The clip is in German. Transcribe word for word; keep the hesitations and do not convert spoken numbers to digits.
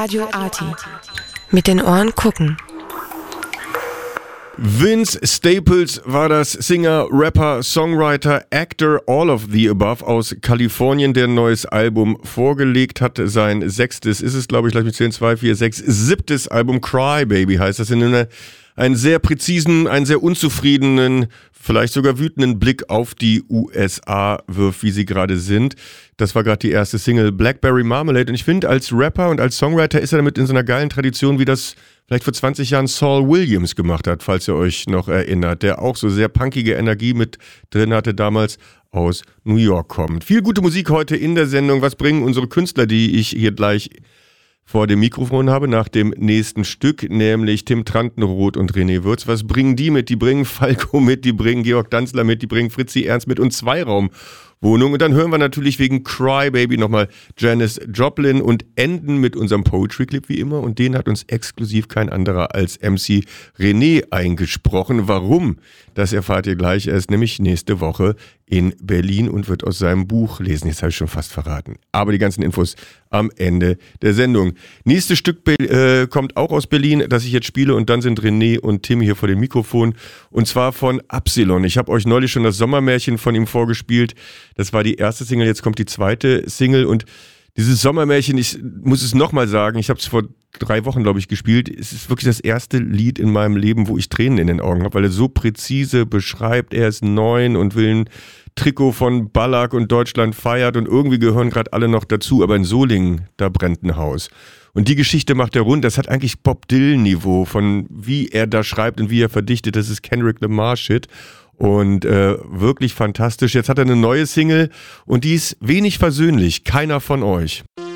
Radio Arty. Mit den Ohren gucken. Vince Staples war das Singer, Rapper, Songwriter, Actor, all of the above aus Kalifornien, der ein neues Album vorgelegt hat. Sein sechstes ist es, glaube ich, lass mich zählen, zwei, vier, sechs, siebtes Album, Cry Baby heißt das, in einer, einen sehr präzisen, einen sehr unzufriedenen, vielleicht sogar wütenden Blick auf die U S A wirft, wie sie gerade sind. Das war gerade die erste Single, Blackberry Marmalade. Und ich finde, als Rapper und als Songwriter ist er damit in so einer geilen Tradition, wie das vielleicht vor zwanzig Jahren Saul Williams gemacht hat, falls ihr euch noch erinnert, der auch so sehr punkige Energie mit drin hatte, damals aus New York kommt. Viel gute Musik heute in der Sendung. Was bringen unsere Künstler, die ich hier gleich vor dem Mikrofon habe, nach dem nächsten Stück, nämlich Tim Trantnerroth und René Würz. Was bringen die mit? Die bringen Falco mit, die bringen Georg Danzler mit, die bringen Fritzi Ernst mit und Zweiraumwohnung. Und dann hören wir natürlich wegen Cry Baby nochmal Janis Joplin und enden mit unserem Poetry Clip wie immer. Und den hat uns exklusiv kein anderer als M C René eingesprochen. Warum? Das erfahrt ihr gleich erst, nämlich nächste Woche in Berlin und wird aus seinem Buch lesen. Jetzt habe ich schon fast verraten. Aber die ganzen Infos am Ende der Sendung. Nächstes Stück äh, kommt auch aus Berlin, das ich jetzt spiele. Und dann sind René und Tim hier vor dem Mikrofon. Und zwar von Absilon. Ich habe euch neulich schon das Sommermärchen von ihm vorgespielt. Das war die erste Single, jetzt kommt die zweite Single. Und dieses Sommermärchen, ich muss es nochmal sagen, ich habe es vor drei Wochen, glaube ich, gespielt. Es ist wirklich das erste Lied in meinem Leben, wo ich Tränen in den Augen habe, weil er so präzise beschreibt, er ist neun und will ein Trikot von Ballack und Deutschland feiert und irgendwie gehören gerade alle noch dazu, aber in Solingen, da brennt ein Haus. Und die Geschichte macht er rund, das hat eigentlich Bob Dylan-Niveau von wie er da schreibt und wie er verdichtet, das ist Kendrick Lamar-Shit. Und äh, wirklich fantastisch. Jetzt hat er eine neue Single und die ist wenig versöhnlich. Keiner von euch.